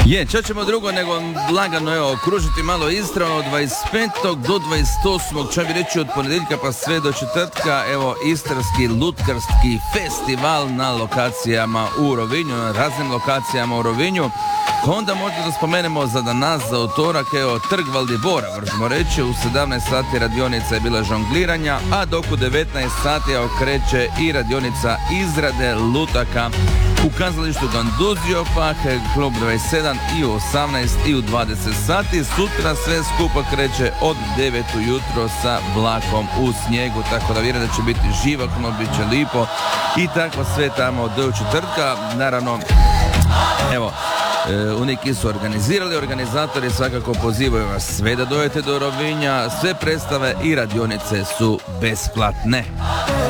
Čo ćemo drugo nego lagano, evo, kružiti malo Istrom od 25. do 28. Čak bi reći od ponedjeljka pa sve do četvrtka, evo, Istarski lutkarski festival na lokacijama u Rovinju, na raznim lokacijama u Rovinju. Onda možda da spomenemo za danas, za utorak, evo, Trg Valdibora, možemo reći, u 17 sati radionica je bila žongliranja, a dok u 19 sati kreće i radionica izrade lutaka u kazalištu Ganduzio, pak klub 27 i u 18 i u 20 sati. Sutra sve skupa kreće od 9 ujutro sa vlakom u snijegu, tako da vjerujem da će biti živahno, bit će lipo i tako sve tamo do četvrtka. Naravno, evo, Uniki su organizirali, organizatori svakako pozivaju vas sve da dođete do Rovinja, sve predstave i radionice su besplatne.